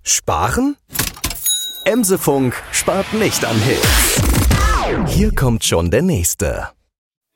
Sparen? Emsefunk spart nicht an Hits. Hier kommt schon der nächste.